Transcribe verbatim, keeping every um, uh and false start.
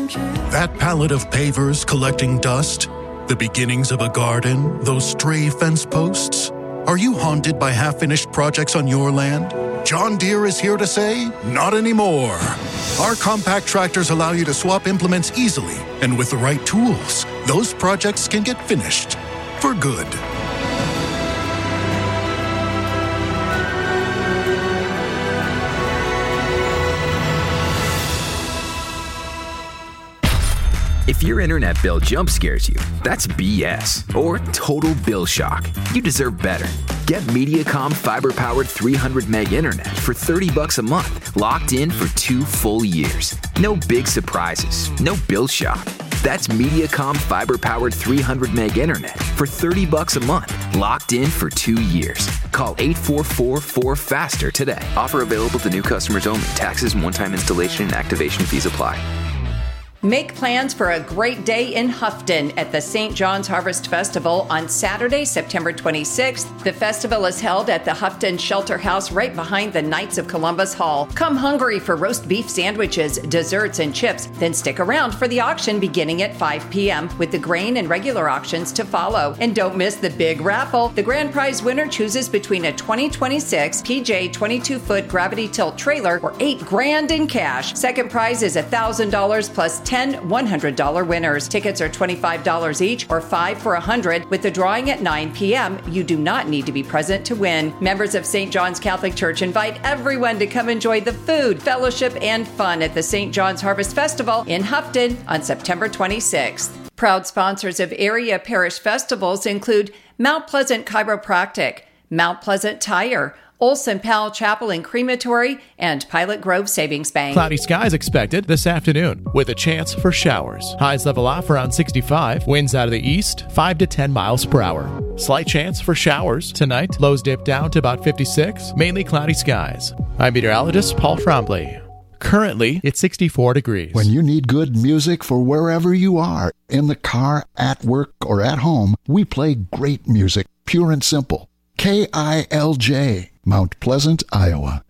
That pallet of pavers collecting dust? The beginnings of a garden? Those stray fence posts? Are you haunted by half-finished projects on your land? John Deere is here to say, not anymore. Our compact tractors allow you to swap implements easily, and with the right tools, those projects can get finished for good. If your internet bill jump scares you, that's B S or total bill shock. You deserve better. Get Mediacom fiber-powered three hundred meg internet for thirty bucks a month, locked in for two full years. No big surprises, no bill shock. That's Mediacom fiber-powered three hundred meg internet for thirty bucks a month, locked in for two years. Call eight four four, four faster today. Offer available to new customers only. Taxes and one-time installation and activation fees apply. Make plans for a great day in Houghton at the Saint John's Harvest Festival on Saturday, September twenty-sixth. The festival is held at the Houghton Shelter House right behind the Knights of Columbus Hall. Come hungry for roast beef sandwiches, desserts, and chips. Then stick around for the auction beginning at five p.m. with the grain and regular auctions to follow. And don't miss the big raffle. The grand prize winner chooses between a twenty twenty-six P J twenty-two foot gravity tilt trailer or eight grand in cash. Second prize is one thousand dollars plus ten one hundred dollars winners. Tickets are twenty-five dollars each or five for one hundred dollars. With the drawing at nine p.m., you do not need to be present to win. Members of Saint John's Catholic Church invite everyone to come enjoy the food, fellowship, and fun at the Saint John's Harvest Festival in Houghton on September twenty-sixth. Proud sponsors of area parish festivals include Mount Pleasant Chiropractic, Mount Pleasant Tire, Olson Powell Chapel and Crematory, and Pilot Grove Savings Bank. Cloudy skies expected this afternoon with a chance for showers. Highs level off around sixty-five. Winds out of the east, five to ten miles per hour. Slight chance for showers tonight. Lows dip down to about fifty-six. Mainly cloudy skies. I'm meteorologist Paul Trombley. Currently, it's sixty-four degrees. When you need good music for wherever you are, in the car, at work, or at home, we play great music, pure and simple. K I L J, Mount Pleasant, Iowa.